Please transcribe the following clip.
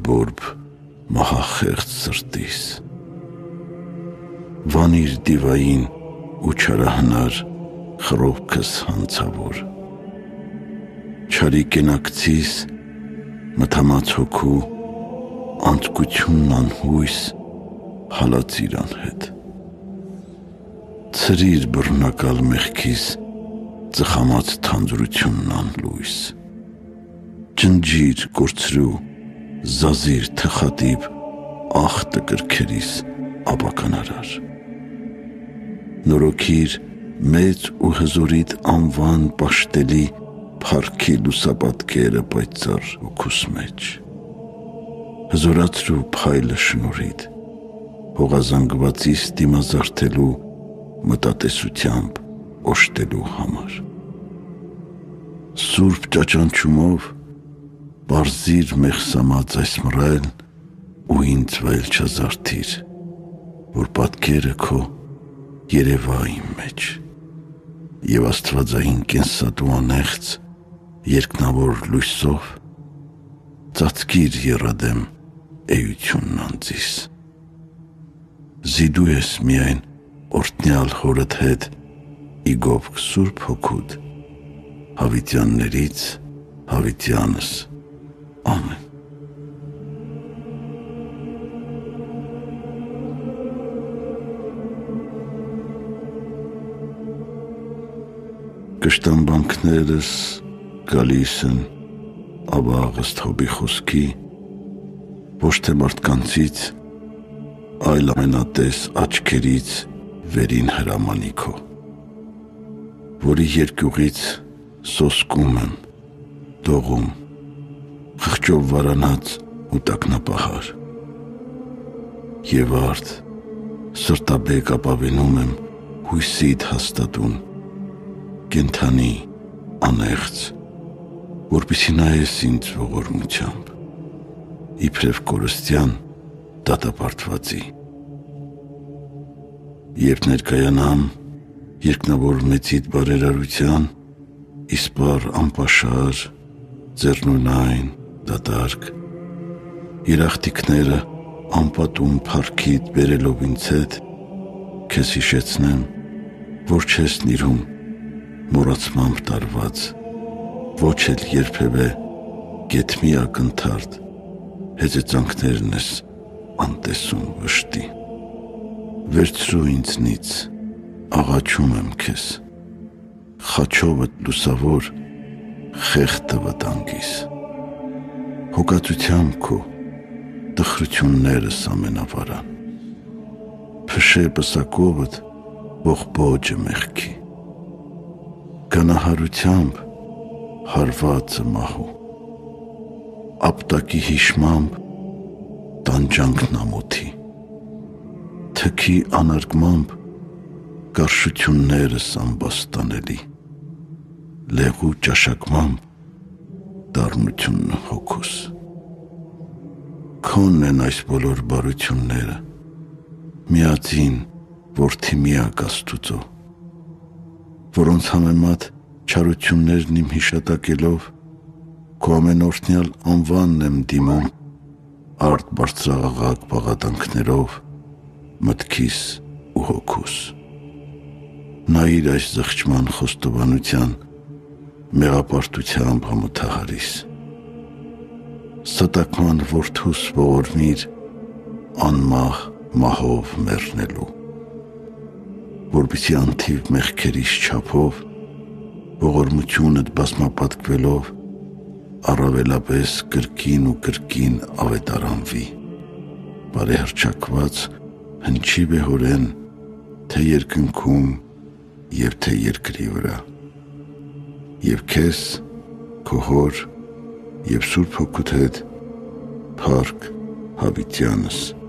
բորբ մահախեղծ սրտիս։ Վանիր դիվային ու չարահնար խռովքս հանցավոր։ Չարի կենակցիս մթամած հոգու անցկությունն անհույս հալած իրան հետ։ Ցրիր բռնակալ մեղքիս ծխամած թանձրությունն անլույս։ Ջնջիր կորցրու զազիր թխատիպ ախտը կրքերիս ապականարար։ Նորոգիր մեծ ու հզորիդ անվան պաշտելի փառքի լուսապատկերը պայծառ հոգուս մեջ։ Հզորացրու փայլը շնորհիդ հողազանգվածիս դիմազարդելու մտատեսությամբ օժտելու համար։ Սուրբ ճաճանչումով բարձիր մեղսամած այս մռայլ ու ինձ վայել չազարդիր, որ պատկերը քո երևա իմ մեջ և աստվածային կենսատու անեղծ երկնավոր լույսով ծածկիր եռադեմ էությունն անձիս։ Զիդու ես միայն օրհնյալ հորդ հետ ի գովք Սուրբ Հոգուդ, հավիտյաններից հավիտյանս, ամեն։ Կշտամբանքներս գալիս են աբաղ ըստ Հոբի խոսքի, ոչ թե մարդկանցից, այլ ամենատես աչքերից վերին հրամանիքո, որի երկյուղից սոսկում եմ, դողում, խղճով վարանած ու տակնապահար, և արդ սրտաբեկ ապավենում եմ հույսիդ հաստատուն, կենթանի, անեղծ, որպեսզի նայես ինձ ողորմությամբ, իբրև կորստյան դատապարտվածի։ Երբ ներկայանամ երկնավոր մեծիդ բարերարության, իսպառ անպաշար, ձեռնունայն, դատարկ, երախտիկները անպատում փառքիդ բերելով ինձ հետ, քեզ հիշեցնեմ, որ չես նիրհում մոռացմամբ տարված, ոչ էլ երբևէ գեթ մի ակնթարթ, հեծեծանքներն ես անտեսում վշտի։ Վերցրու ինձնից, աղաչում եմ քեզ, խաչովդ լուսավոր խեղդը վտանգիս։ Հոգածությամբ քո տխրություններս ամենավարան, փշե պսակովդ ողբոջը մեղքի, գանահարությամբ հարվածը մահու, ապտակի հիշմամբ տանջանքն ամոթի, թքի անարգմամբ կարշություններս ամբաստանելի, լեղու ճաշակմամբ դառնությունն հոգուս։ Քոնն են այս բոլոր բարությունները, միածին որդի միակ Աստուծո, որոնց համեմատ չարություններն իմ հիշատակելով, քո ամենօրհնյալ անվանն եմ դիմում արդ բարձրաղաղակ բաղատանքներով, մտքիս ու հոգուս։ Նայիր այս զղջման խոստովանության մեղապարտությամբ համոթահարիս, ստակման որդուս ողորմիր անմահ մահով մեռնելու, որպեսզի անթիվ մեղքերիս չափով ողորմությունդ բազմապատկվելով առավելապես կրկին ու կրկին ավետարանվի, բարեհռչակված հնչի վեհորեն թե երկնքում և թե երկրի վրա, և քեզ, քո հոր և Սուրբ Հոգուդ հետ փառք հավիտյանս